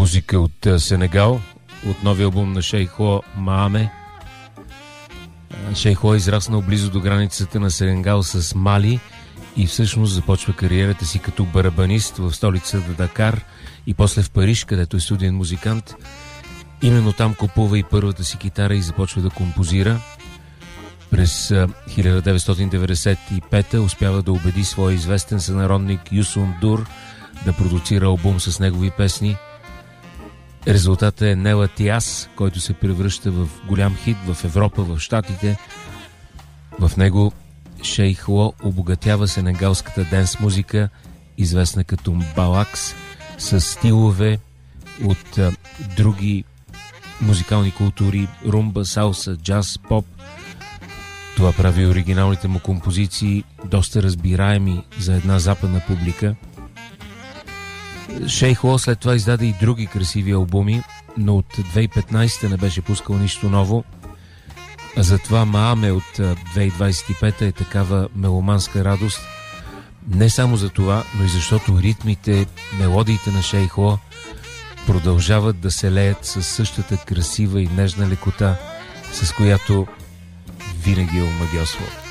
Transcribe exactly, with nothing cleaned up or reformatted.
Музика от Сенегал, от новия албум на Шейхо Мааме. Шейхо е израснал близо до границата на Сенегал с Мали и всъщност започва кариерата си като барабанист в столицата Дакар и после в Париж, където е студиен музикант. Именно там купува и първата си китара и започва да композира. През хиляда деветстотин деветдесет и пета успява да убеди своя известен сънародник Юсун Дур да продуцира албум с негови песни. Резултатът е Нела Тиас, който се превръща в голям хит в Европа, в Щатите. В него Шейхо обогатява сенегалската денс музика, известна като мбалакс, с стилове от а, други музикални култури, румба, салса, джаз, поп. Това прави оригиналните му композиции доста разбираеми за една западна публика. Шейхо след това издаде и други красиви албуми, но от две хиляди и петнадесета не беше пускал нищо ново. А затова Мааме от две хиляди двадесет и пета е такава меломанска радост. Не само за това, но и защото ритмите, мелодиите на Шейхо продължават да се леят със същата красива и нежна лекота, с която винаги е омагьосвал.